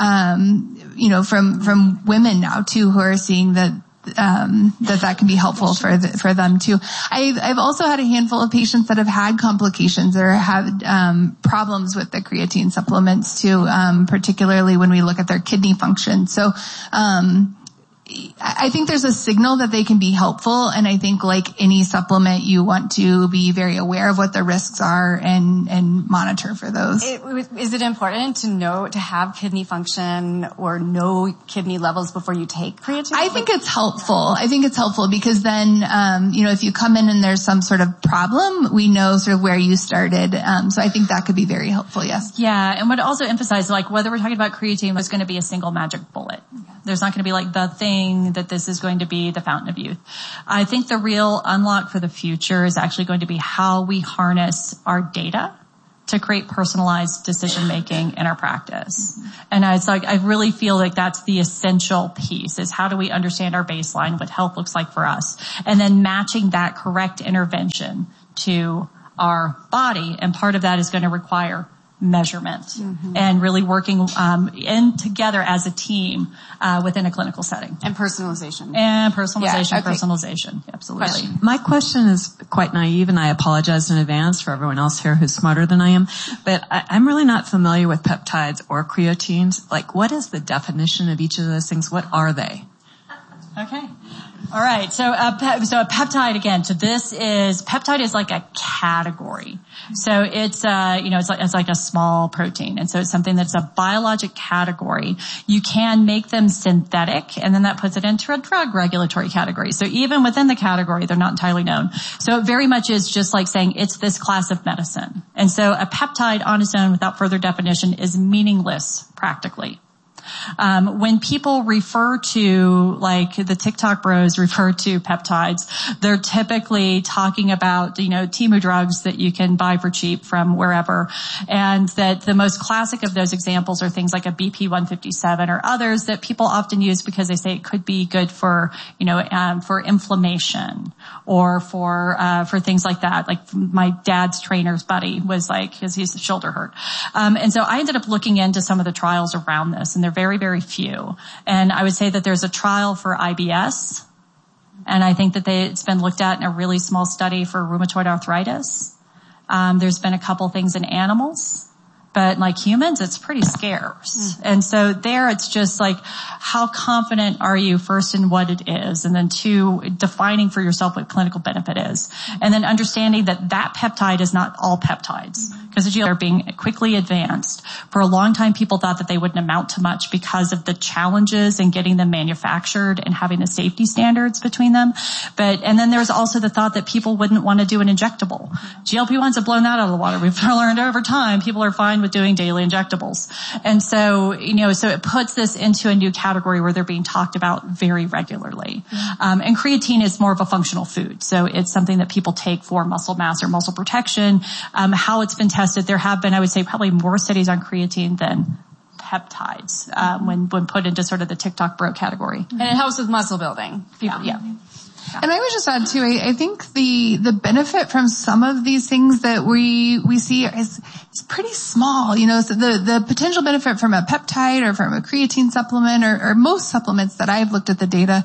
from women now too, who are seeing that can be helpful for them too. I've also had a handful of patients that have had complications or had problems with the creatine supplements too, particularly when we look at their kidney function. So I think there's a signal that they can be helpful, and I think like any supplement, you want to be very aware of what the risks are and monitor for those. Is it important to have kidney function or know kidney levels before you take creatine? I think it's helpful. I think it's helpful because then, if you come in and there's some sort of problem, we know sort of where you started. So I think that could be very helpful, yes. Yeah, and would also emphasize, like, whether we're talking about creatine, there's going to be a single magic bullet. There's not going to be like the thing that this is going to be the fountain of youth. I think the real unlock for the future is actually going to be how we harness our data to create personalized decision making in our practice. And it's like, I really feel like that's the essential piece, is how do we understand our baseline, what health looks like for us, and then matching that correct intervention to our body. And part of that is going to require measurement and really working in together as a team within a clinical setting. And personalization. Personalization. Absolutely. My question is quite naive, and I apologize in advance for everyone else here who's smarter than I am, but I'm really not familiar with peptides or creatines. Like, what is the definition of each of those things? What are they? Okay. All right. So a peptide, again, peptide is like a category. So it's like a small protein. And so it's something that's a biologic category. You can make them synthetic, and then that puts it into a drug regulatory category. So even within the category, they're not entirely known. So it very much is just like saying it's this class of medicine. And so a peptide on its own without further definition is meaningless practically. When people refer to, like the TikTok bros refer to peptides, they're typically talking about, Temu drugs that you can buy for cheap from wherever. And that the most classic of those examples are things like a BP157 or others that people often use because they say it could be good for, for inflammation or for things like that. Like my dad's trainer's buddy was like, because his shoulder hurt. And so I ended up looking into some of the trials around this, and they're very, very few. And I would say that there's a trial for IBS, and I think that it's been looked at in a really small study for rheumatoid arthritis. There's been a couple things in animals, but like humans, it's pretty scarce. And so there it's just like, how confident are you first in what it is, and then two, defining for yourself what clinical benefit is, and then understanding that peptide is not all peptides. Because the GLP are being quickly advanced. For a long time, people thought that they wouldn't amount to much because of the challenges in getting them manufactured and having the safety standards between them. And then there's also the thought that people wouldn't want to do an injectable. GLP-1s have blown that out of the water. We've learned over time people are fine with doing daily injectables. And so, so it puts this into a new category where they're being talked about very regularly. And creatine is more of a functional food. So it's something that people take for muscle mass or muscle protection. How it's been tested, there have been, I would say, probably more studies on creatine than peptides when put into sort of the TikTok bro category. And it helps with muscle building. Yeah. And I would just add too, I think the benefit from some of these things that we see is pretty small. So the potential benefit from a peptide or from a creatine supplement or most supplements that I've looked at the data,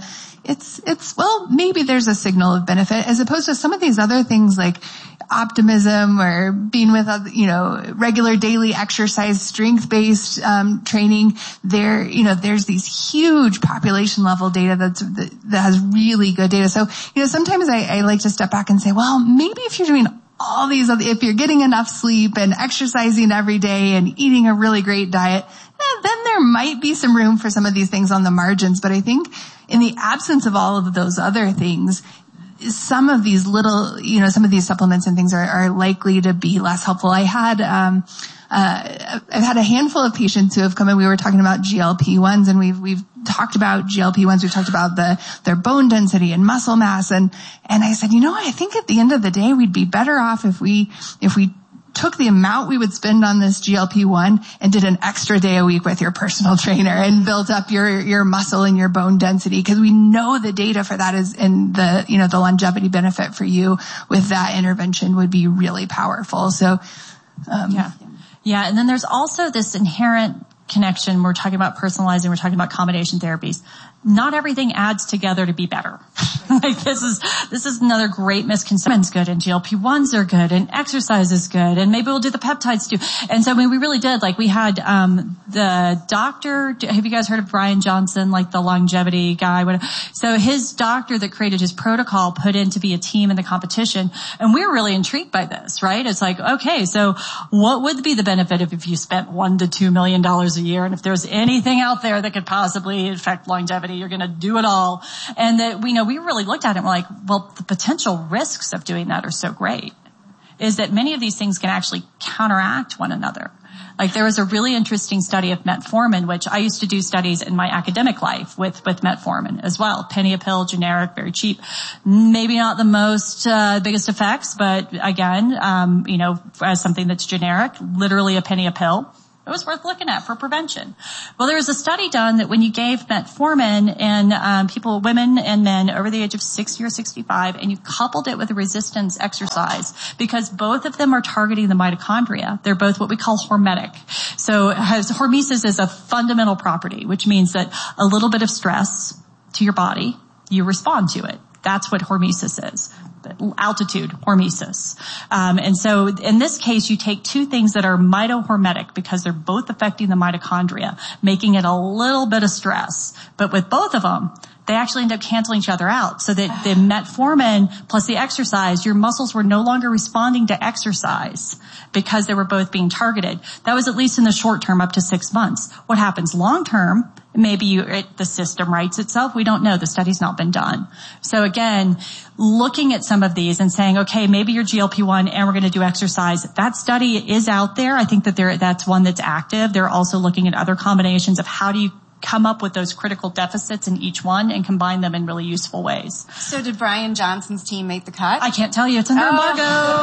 maybe there's a signal of benefit as opposed to some of these other things like optimism or being with, regular daily exercise, strength-based, training. There's these huge population level data that has really good data. So, sometimes I like to step back and say, well, maybe if you're doing all these other, if you're getting enough sleep and exercising every day and eating a really great diet, then there might be some room for some of these things on the margins. But I think in the absence of all of those other things, some of these some of these supplements and things are likely to be less helpful. I've had a handful of patients who have come in. We were talking about GLP-1s, and we've talked about GLP-1s. We've talked about their bone density and muscle mass. And I said, I think at the end of the day, we'd be better off if we took the amount we would spend on this GLP-1 and did an extra day a week with your personal trainer and built up your muscle and your bone density, because we know the data for that is, and the longevity benefit for you with that intervention would be really powerful. So Yeah. And then there's also this inherent connection. We're talking about personalizing. We're talking about combination therapies. Not everything adds together to be better. Like this is another great misconception. It's good and GLP-1s are good and exercise is good and maybe we'll do the peptides too. And so, I mean, we really did. Like we had, the doctor, have you guys heard of Brian Johnson, like the longevity guy? Whatever. So his doctor that created his protocol put in to be a team in the competition. And we were really intrigued by this, right? It's like, okay, so what would be the benefit if you spent $1 to $2 million a year? And if there's anything out there that could possibly affect longevity, you're going to do it all. And that we really looked at it and we're like, well, the potential risks of doing that are so great is that many of these things can actually counteract one another. Like there was a really interesting study of metformin, which I used to do studies in my academic life with metformin as well. Penny a pill, generic, very cheap. Maybe not the most, biggest effects, but again, as something that's generic, literally a penny a pill. It was worth looking at for prevention. Well, there was a study done that when you gave metformin in people, women and men over the age of 60 or 65, and you coupled it with a resistance exercise, because both of them are targeting the mitochondria. They're both what we call hormetic. So hormesis is a fundamental property, which means that a little bit of stress to your body, you respond to it. That's what hormesis is. Altitude, hormesis. And so in this case, you take two things that are mitohormetic because they're both affecting the mitochondria, making it a little bit of stress. But with both of them, they actually end up canceling each other out. So that the metformin plus the exercise, your muscles were no longer responding to exercise because they were both being targeted. That was at least in the short term, up to 6 months. What happens long term? Maybe the system rights itself. We don't know. The study's not been done. So again, looking at some of these and saying, okay, maybe you're GLP-1 and we're going to do exercise. That study is out there. I think that that's one that's active. They're also looking at other combinations of how do you come up with those critical deficits in each one and combine them in really useful ways. So did Brian Johnson's team make the cut? I can't tell you. It's under embargo.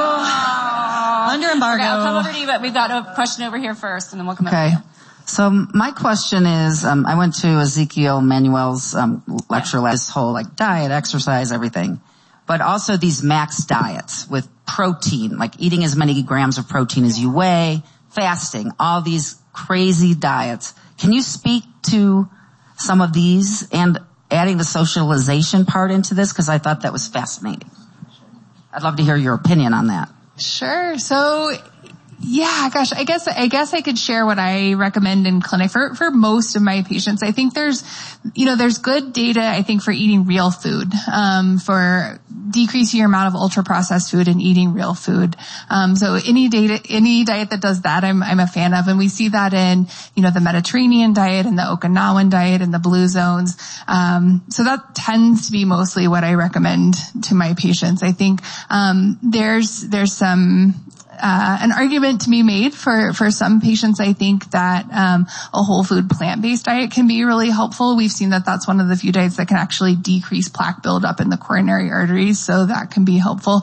Under embargo. Okay, I'll come over to you, but we've got a question over here first, and then we'll come over. Okay. So my question is, I went to Ezekiel Manuel's lecture last, this whole like diet, exercise, everything, but also these max diets with protein, like eating as many grams of protein as you weigh, fasting, all these crazy diets. Can you speak to some of these and adding the socialization part into this? Because I thought that was fascinating. I'd love to hear your opinion on that. Sure. So, yeah, gosh, I guess I could share what I recommend in clinic for most of my patients. I think there's good data, I think, for eating real food, for decreasing your amount of ultra processed food and eating real food. So any diet that does that, I'm a fan of. And we see that in, the Mediterranean diet and the Okinawan diet and the blue zones. So that tends to be mostly what I recommend to my patients. I think, there's some, an argument to be made for some patients. I think that a whole food plant-based diet can be really helpful. We've seen that that's one of the few diets that can actually decrease plaque buildup in the coronary arteries, so that can be helpful.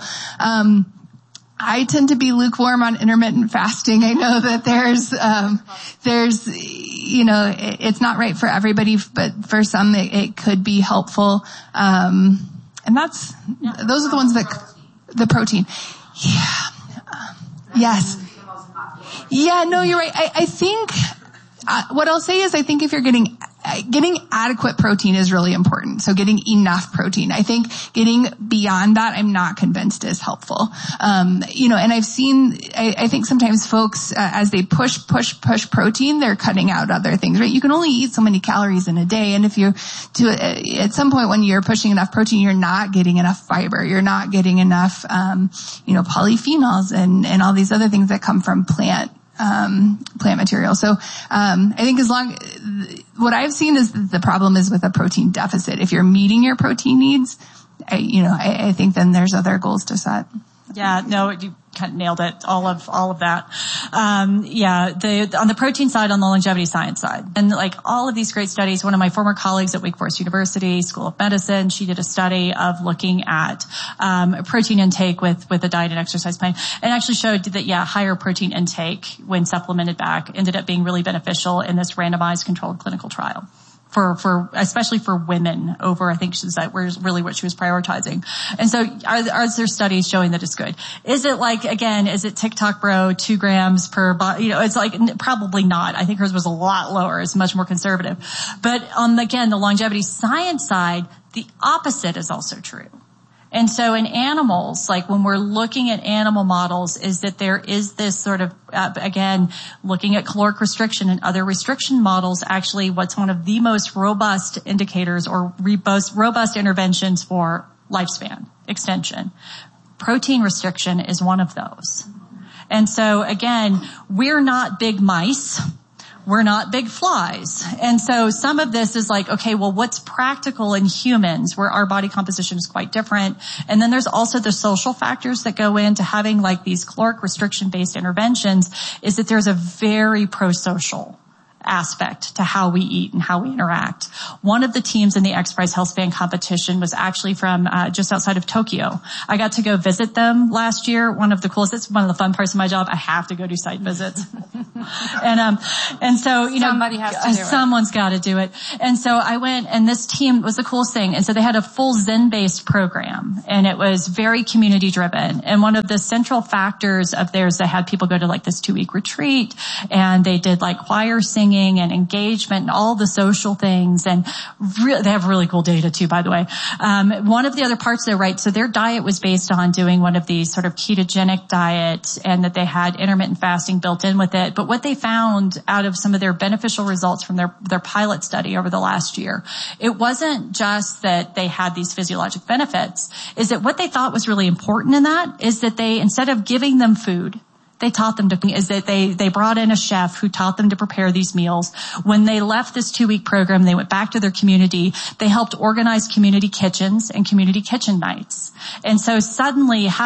I tend to be lukewarm on intermittent fasting. I know that there's it's not right for everybody, but for some it could be helpful. And those are the ones the protein. Yeah. Yes. Yeah, no, you're right. I think, what I'll say is I think if you're getting adequate protein is really important. So getting enough protein. I think getting beyond that, I'm not convinced is helpful. And I've seen, I think sometimes folks, as they push protein, they're cutting out other things, right? You can only eat so many calories in a day. And if at some point when you're pushing enough protein, you're not getting enough fiber. You're not getting enough, polyphenols and all these other things that come from plant material. So, I think what I've seen is the problem is with a protein deficit. If you're meeting your protein needs, I think then there's other goals to set. Yeah, no, you kind of nailed it. All of that. On the protein side, on the longevity science side, and like all of these great studies, one of my former colleagues at Wake Forest University School of Medicine, she did a study of looking at, protein intake with a diet and exercise plan, and actually showed that, higher protein intake when supplemented back ended up being really beneficial in this randomized controlled clinical trial especially for women over, I think that was really what she was prioritizing. And so are there studies showing that it's good? Is it like, again, is it TikTok bro, 2 grams per body? It's like, probably not. I think hers was a lot lower. It's much more conservative. But on, again, the longevity science side, the opposite is also true. And so in animals, like when we're looking at animal models, is that there is this sort of, again, looking at caloric restriction and other restriction models, actually what's one of the most robust indicators or robust interventions for lifespan extension. Protein restriction is one of those. And so again, we're not big mice. We're not big flies. And so some of this is like, okay, well, what's practical in humans where our body composition is quite different? And then there's also the social factors that go into having like these caloric restriction based interventions, is that there's a very pro-social aspect to how we eat and how we interact. One of the teams in the XPRIZE Health Span competition was actually from just outside of Tokyo. I got to go visit them last year. It's one of the fun parts of my job. I have to go do site visits. and so, somebody has to do it. Someone's got to do it. And so I went, and this team was the coolest thing. And so they had a full Zen-based program, and it was very community driven. And one of the central factors of theirs, they had people go to like this 2-week retreat, and they did like choir singing and engagement and all the social things, and they have really cool data too, by the way. One of the other parts there, right, so their diet was based on doing one of these sort of ketogenic diets, and that they had intermittent fasting built in with it. But what they found out of some of their beneficial results from their pilot study over the last year, it wasn't just that they had these physiologic benefits, is that what they thought was really important in that is that they, instead of giving them food, they taught them they brought in a chef who taught them to prepare these meals. When they left this 2-week program, they went back to their community. They helped organize community kitchens and community kitchen nights. And so suddenly